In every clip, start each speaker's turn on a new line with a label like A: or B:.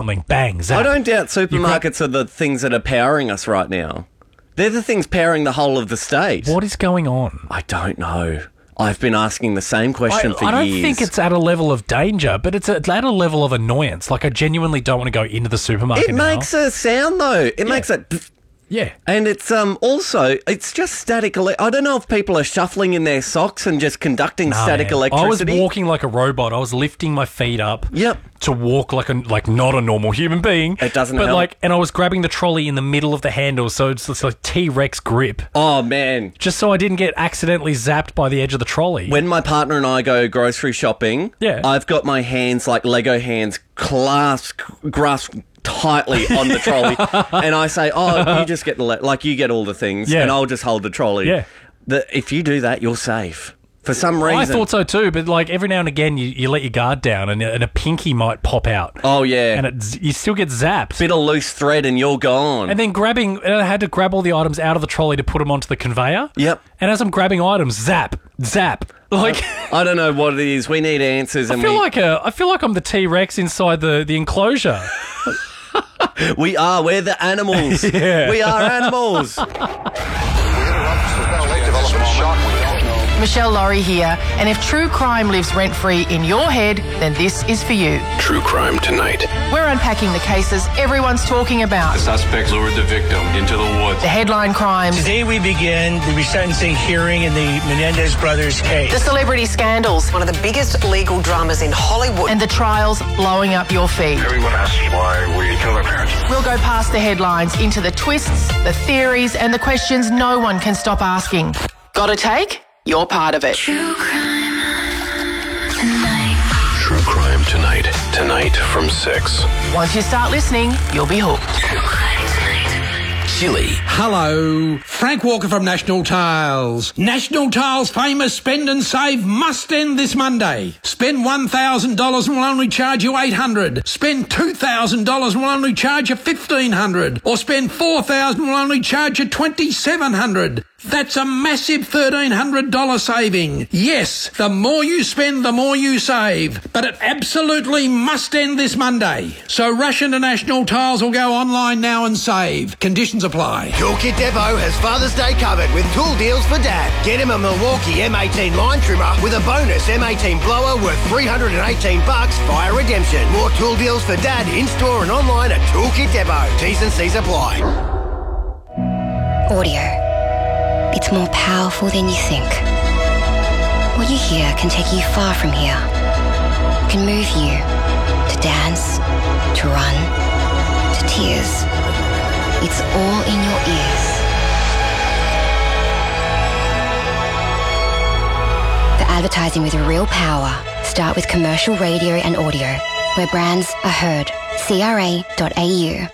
A: something, bang, zap.
B: I don't doubt supermarkets are the things that are powering us right now. They're the things powering the whole of the state.
A: What is going on?
B: I don't know. I've been asking the same question for years.
A: I don't think it's at a level of danger, but it's at a level of annoyance. Like, I genuinely don't want to go into the supermarket now.
B: It makes a sound, though. It makes a...
A: Yeah.
B: And it's also, it's just static. I don't know if people are shuffling in their socks and just conducting static electricity.
A: I was walking like a robot. I was lifting my feet up to walk like not a normal human being.
B: It doesn't help.
A: And I was grabbing the trolley in the middle of the handle, so it's like T-Rex grip.
B: Oh, man.
A: Just so I didn't get accidentally zapped by the edge of the trolley.
B: When my partner and I go grocery shopping, I've got my hands like Lego hands grasped tightly on the trolley, and I say, you just get you get all the things, and I'll just hold the trolley. Yeah. If you do that, you're safe. For some reason.
A: I thought so too, but like every now and again you let your guard down and a pinky might pop out.
B: Oh, yeah.
A: And you still get zapped.
B: Bit of loose thread and you're gone.
A: And then I had to grab all the items out of the trolley to put them onto the conveyor.
B: Yep.
A: And as I'm grabbing items, zap. Like,
B: I don't know what it is. We need answers.
A: I feel like I'm the T-Rex inside the enclosure.
B: We're the animals. Yeah. We are animals.
C: Michelle Laurie here, and if true crime lives rent-free in your head, then this is for you.
D: True Crime Tonight.
C: We're unpacking the cases everyone's talking about.
D: The suspect lured the victim into the woods.
C: The headline crimes.
E: Today we begin the resentencing hearing in the Menendez brothers case.
C: The celebrity scandals.
F: One of the biggest legal dramas in Hollywood.
C: And the trials blowing up your feed.
D: Everyone asks why we killed our parents.
C: We'll go past the headlines into the twists, the theories, and the questions no one can stop asking. Got a take? You're part of it.
G: True Crime Tonight.
D: True Crime Tonight. Tonight from 6.
C: Once you start listening, you'll be hooked.
G: True Crime Tonight.
D: Chili.
H: Hello, Frank Walker from National Tiles. National Tiles' famous Spend and Save must end this Monday. Spend $1,000 and we'll only charge you $800. Spend $2,000 and we'll only charge you $1,500. Or spend $4,000 and we'll only charge you $2,700. That's a massive $1,300 saving. Yes, the more you spend, the more you save. But it absolutely must end this Monday. So rush into National Tiles or go online now and save. Conditions apply.
I: Toolkit Depot has Father's Day covered with tool deals for Dad. Get him a Milwaukee M18 line trimmer with a bonus M18 blower worth $318 via redemption. More tool deals for Dad in-store and online at Toolkit Depot. T's and C's apply.
J: Audio. It's more powerful than you think. What you hear can take you far from here. It can move you to dance, to run, to tears. It's all in your ears. The advertising with real power. Start with commercial radio and audio, where brands are heard. CRA.au.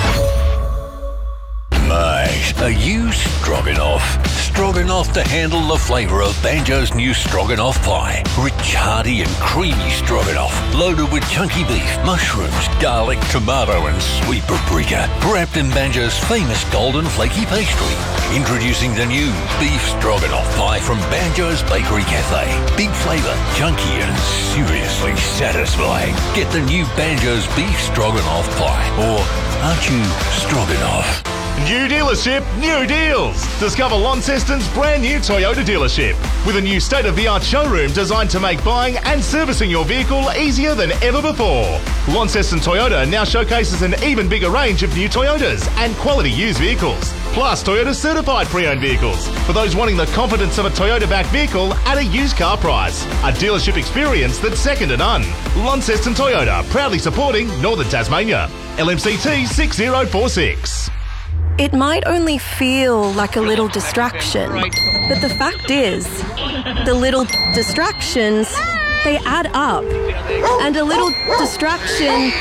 K: Are you stroganoff? Stroganoff to handle the flavour of Banjo's new stroganoff pie. Rich, hearty and creamy stroganoff. Loaded with chunky beef, mushrooms, garlic, tomato and sweet paprika. Wrapped in Banjo's famous golden flaky pastry. Introducing the new beef stroganoff pie from Banjo's Bakery Cafe. Big flavour, chunky and seriously satisfying. Get the new Banjo's beef stroganoff pie. Or aren't you stroganoff?
L: New dealership, new deals. Discover Launceston's brand new Toyota dealership with a new state-of-the-art showroom designed to make buying and servicing your vehicle easier than ever before. Launceston Toyota now showcases an even bigger range of new Toyotas and quality used vehicles, plus Toyota certified pre-owned vehicles for those wanting the confidence of a Toyota-backed vehicle at a used car price. A dealership experience that's second to none. Launceston Toyota, proudly supporting Northern Tasmania. LMCT 6046.
M: It might only feel like a little distraction, but the fact is, the little distractions, they add up. And a little distraction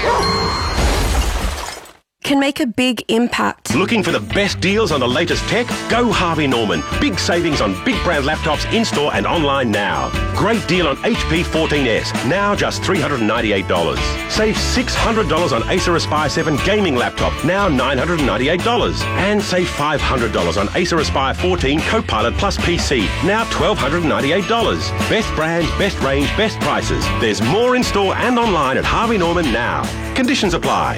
M: can make a big impact.
N: Looking for the best deals on the latest tech? Go Harvey Norman. Big savings on big brand laptops in-store and online now. Great deal on HP 14S, now just $398. Save $600 on Acer Aspire 7 gaming laptop, now $998. And save $500 on Acer Aspire 14 Copilot Plus PC, now $1,298. Best brands, best range, best prices. There's more in-store and online at Harvey Norman now. Conditions apply.